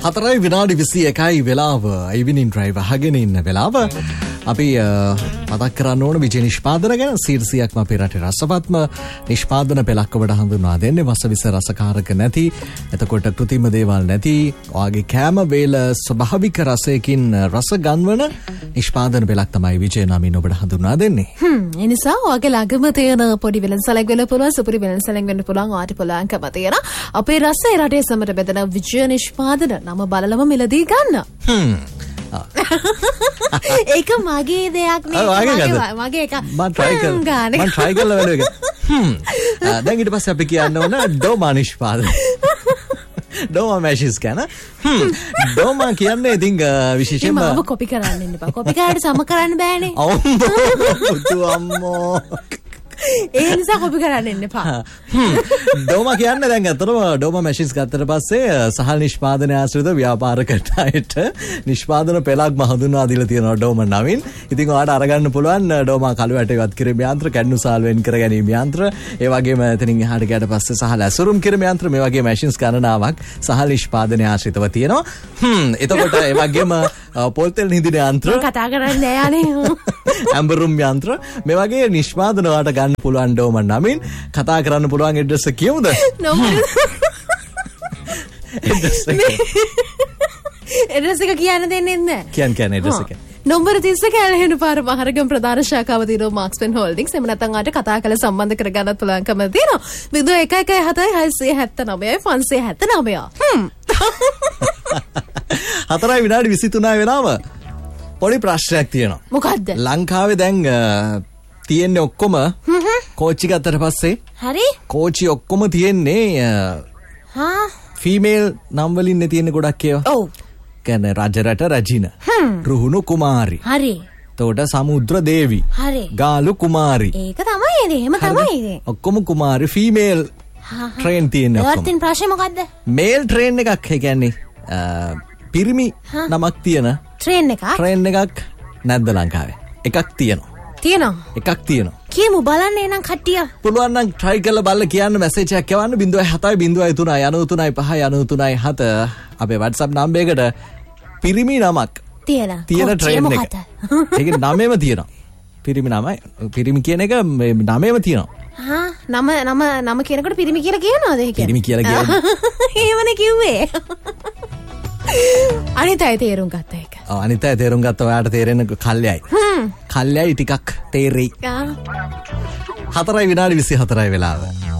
4 විනාඩි 21යි වෙලාව. ඉවිනින් ඩ්‍රයිව් අහගෙන ඉන්න වෙලාව. අපි මතක් කරන්න ඕන විජය නිෂ්පාදන ගැන 100%ක්ම අපේ රටේ රසවත්ම නිෂ්පාදන පෙළක් ඔබට හඳුන්වා දෙන්නේ. වසවිස රසකාරක නැති, එතකොට කෘතිම දේවල් නැති, ඔයාගේ කෑම වේල ස්වභාවික රසයකින් රස ගන්වන නිෂ්පාදන පෙළක් තමයි විජය නමින් ඔබට හඳුන්වා දෙන්නේ. ඒ නිසා ඔයාගේ ළඟම තියෙන පොඩි වෙළඳසැලක් වෙන්න පුළුවන්, සුපිරි වෙළඳසැලක් වෙන්න පුළුවන්, ඔයාට පුළුවන්කම තියෙන අපේ රසයේ රටේ සමට බෙදෙන විජය නිෂ්පාදන නම බලලම මිලදී ගන්න. ඒක මගේ දෙයක් නේ. මගේ එක මම try කරලා බලුවා ඒක. දැන් ඊට පස්සේ අපි කියන්න ඕන ඩෝමා නිෂ්පාදන. ඩෝමා මැෂින්ස් ගැන. ඩෝමා කියන්නේ ඉතින් විශේෂයෙන්ම මම කොපි කරන්න ඉන්න බා. කොපි කරාට සම කරන්න බෑනේ. අම්මෝ. ඒ නිසා කොපි කරන්න එන්න එපා. ඩෝමා කියන්නේ දැන් අතරම ඩෝමා මැෂින්ස් ගත්තට පස්සේ සහල් නිෂ්පාදනය ආශ්‍රිත ව්‍යාපාර කටයුතු නිෂ්පාදන පෙළක් හඳුන්වා දීලා තියෙනවා ඩෝමා නමින්. ඉතින් ඔයාලට අරගන්න පුළුවන් ඩෝමා කළු ඇට ඉවත් කිරීම යන්ත්‍ර, කැඩුණු සාල් වෙන් කර ගැනීම යන්ත්‍ර, ඒ වගේම එතනින් එහාට ගියාට පස්සේ සහල් ඇසුරුම් කිරීම යන්ත්‍ර, මේ වගේ මැෂින්ස් ගණනාවක් සහල් නිෂ්පාදනය ආශ්‍රිතව තියෙනවා. එතකොට ඒ වගේම පොල්තෙල් නිදින යන්ත්‍ර කතා කරන්නේ නෑ යන්නේ. ඇම්බරුම් යන්ත්‍ර, මේ වගේ නිෂ්පාදන ඔයාලට ගන්න පුළුවන් ඩෝමා නමින්. කතා කරන්න පුළුවන් ඇඩ්‍රස් එක කියමුද? ඇඩ්‍රස් එක කියන්න දෙන්නේ නැහැ. කියන්න ඇඩ්‍රස් එක. නම්බර 30 කැලහෙන පාර මහරගම ප්‍රධාන ශාඛාව තියෙනවා මාක්ස්පෙන් හෝල්ඩින්ග්ස්. එමු නැත්නම් ආට කතා කරලා සම්බන්ධ කරගන්නත් පුළුවන්කම තියෙනවා. 0117 4 විනාඩි 23 වෙලාව. පොඩි ප්‍රශ්නයක් තියෙනවා. මොකද්ද? ලංකාවේ දැන් තියෙන්නේ ඔක්කොම කෝච්චි ගත්තට පස්සේ හරි කෝච්චි ඔක්කොම තියෙන්නේ ෆීමේල් නම් වලින් නේ තියෙන්නේ ගොඩක් ඒවා. ඔව්. කියන්නේ රජරට රජින, රුහුණු කුමාරි. හරි. එතකොට සමුද්‍ර දේවි. හරි. ගාලු කුමාරි. ඒක තමයි ඉතින්. එහෙම තමයි ඉතින්. ඔක්කොම කුමාරි ෆීමේල් ට්‍රේන් තියෙන්නේ ඔක්කොම. ඒවත් තියෙන ප්‍රශ්නේ මොකද්ද? මේල් ට්‍රේන් එකක් ඒ කියන්නේ පිරිමි නමක් තියෙන ට්‍රේන් එකක්. ට්‍රේන් එකක් නැද්ද ලංකාවේ? එකක් තියෙනවා. එකක් තියෙනවා. කියමු බලන්න එනම් කට්ටිය. පුළුවන් නම් try කරලා බලලා කියන්න මැසේජ් එකක් යවන්න 0703939397 අපේ WhatsApp නම්බරයකට පිරිමි නමක් තියෙන ට්‍රේන් එක. ඒක නමෙම තියෙනවා. පිරිමි නමයි. පිරිමි කියන එක නමෙම තියෙනවා. නම කියනකොට පිරිමි කියලා කියනවාද ඒක? පිරිමි කියලා කියනවා. එහෙමනේ කිව්වේ. අනිත් අය තේරුම් ගත්ත එක. ඔව් අනිත් අය තේරුම් ගත්ත ඔයාට තේරෙන කල්යයි. කල්යයි ටිකක් තේරෙයි. 4 විනාඩි 24 වෙලාව.